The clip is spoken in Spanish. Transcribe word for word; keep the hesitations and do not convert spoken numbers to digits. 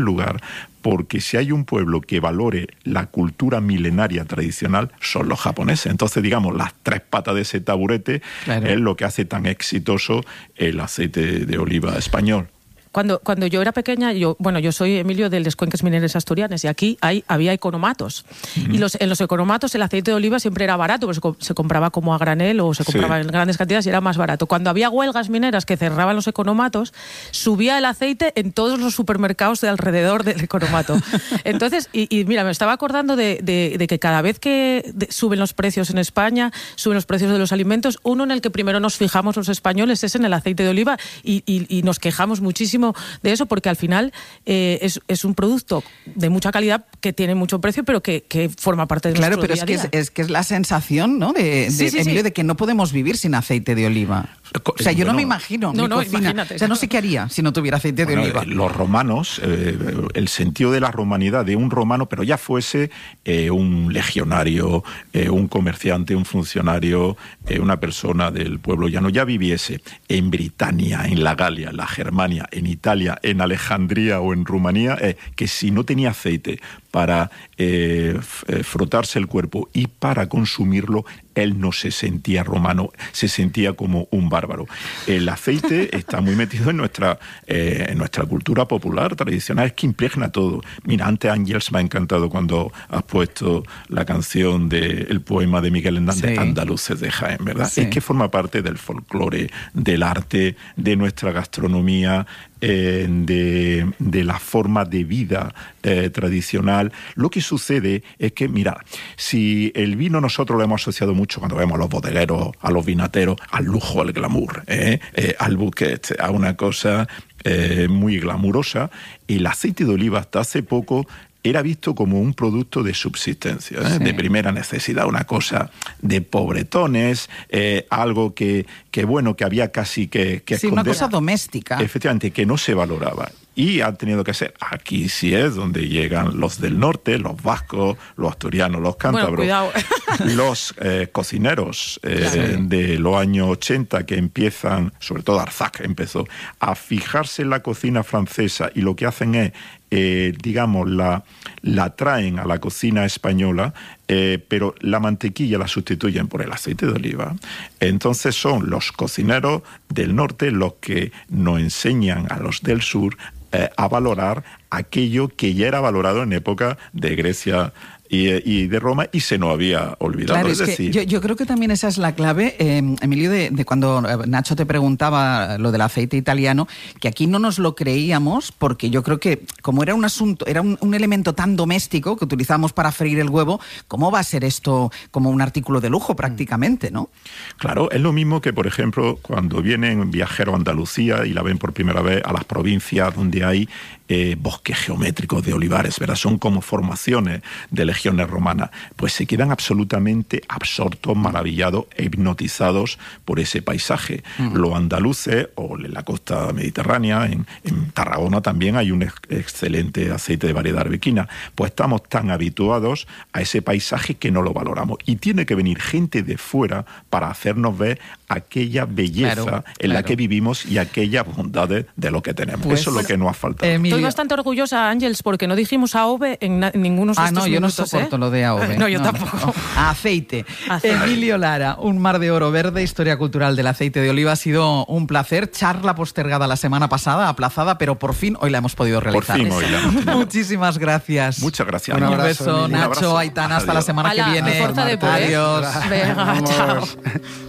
lugar, porque si hay un pueblo que valore la cultura milenaria tradicional, son los japoneses. Entonces, digamos, las tres patas de ese taburete claro. es lo que hace tan exitoso el aceite de oliva español. Cuando, cuando yo era pequeña, yo bueno, yo soy Emilio del de Cuencas Mineras Asturianas y aquí hay, había economatos. Mm. Y los, en los economatos el aceite de oliva siempre era barato, porque se, se compraba como a granel o se compraba sí. en grandes cantidades y era más barato. Cuando había huelgas mineras que cerraban los economatos, subía el aceite en todos los supermercados de alrededor del economato. Entonces, y, y mira, me estaba acordando de, de, de que cada vez que de, suben los precios en España, suben los precios de los alimentos, uno en el que primero nos fijamos los españoles es en el aceite de oliva y, y, y nos quejamos muchísimo de eso, porque al final eh, es, es un producto de mucha calidad que tiene mucho precio, pero que, que forma parte de claro, nuestro día a día. Claro, pero es que es, es que es la sensación, ¿no? De, de, sí, sí, Emilio, sí. de que no podemos vivir sin aceite de oliva. O sea, yo bueno, no me imagino no, mi no, cocina. Imagínate. O sea, no sé qué haría si no tuviera aceite bueno, de oliva. Los romanos, eh, el sentido de la romanidad de un romano, pero ya fuese eh, un legionario, eh, un comerciante, un funcionario, eh, una persona del pueblo llano, ya viviese en Britania, en la Galia, en la Germania, en Italia, en Alejandría o en Rumanía, eh, que si no tenía aceite para eh, frotarse el cuerpo y para consumirlo, él no se sentía romano, se sentía como un bárbaro. El aceite está muy metido en nuestra, eh, en nuestra cultura popular, tradicional, es que impregna todo. Mira, antes Ángels me ha encantado cuando has puesto la canción del poema de Miguel Hernández, sí. Andaluces de Jaén, ¿verdad? Sí. Es que forma parte del folclore, del arte, de nuestra gastronomía, Eh, de, de la forma de vida eh, tradicional. Lo que sucede es que, mira, si el vino nosotros lo hemos asociado mucho cuando vemos a los bodegueros, a los vinateros, al lujo, al glamour, eh, eh, al buquet, a una cosa eh, muy glamurosa, el aceite de oliva hasta hace poco era visto como un producto de subsistencia, ¿eh? sí. de primera necesidad, una cosa de pobretones, eh, algo que, que, bueno, que había casi que, que sí, esconder. Una cosa doméstica. Efectivamente, que no se valoraba. Y ha tenido que ser, aquí sí es donde llegan los del norte, los vascos, los asturianos, los cántabros, bueno, los eh, cocineros eh, claro. de los años ochenta que empiezan, sobre todo Arzac empezó, a fijarse en la cocina francesa y lo que hacen es, eh, digamos, la, la traen a la cocina española, eh, pero la mantequilla la sustituyen por el aceite de oliva. Entonces son los cocineros del norte los que nos enseñan a los del sur Eh, a valorar aquello que ya era valorado en época de Grecia y, y de Roma y se nos había olvidado. Claro, es es decir, que yo, yo creo que también esa es la clave, eh, Emilio, de, de cuando Nacho te preguntaba lo del aceite italiano, que aquí no nos lo creíamos porque yo creo que como era un asunto, era un, un elemento tan doméstico que utilizamos para freír el huevo, ¿cómo va a ser esto como un artículo de lujo prácticamente, no? Claro, es lo mismo que, por ejemplo, cuando vienen viajeros a Andalucía y la ven por primera vez a las provincias donde hay eh, bosques geométricos de olivares, ¿verdad? Son como formaciones de legiones romanas. Pues se quedan absolutamente absortos, maravillados e hipnotizados por ese paisaje. Uh-huh. Los andaluces, o en la costa mediterránea, en, en Tarragona también hay un ex- excelente aceite de variedad arbequina. Pues estamos tan habituados a ese paisaje que no lo valoramos. Y tiene que venir gente de fuera para hacernos ver aquella belleza claro, en claro. la que vivimos y aquellas bondades de lo que tenemos. Pues, Eso es bueno, lo que nos ha faltado. Emilio. Estoy bastante orgullosa, Ángels, porque no dijimos A O V en, na- en ninguno de ah, estos no, yo minutos, no soporto ¿eh? lo de A O V. No, yo no, tampoco. No, no. Aceite. Aceite. Emilio Lara, un mar de oro verde, historia cultural del aceite de oliva. Ha sido un placer. Charla postergada la semana pasada, aplazada, pero por fin hoy la hemos podido realizar. Por fin hoy la hemos tenido. Muchísimas gracias. Muchas gracias. Un, un abrazo, abrazo, Nacho, abrazo. Aitana, hasta Adiós. la semana Ala, que viene. fuerza de poder. Adiós. Venga, chao.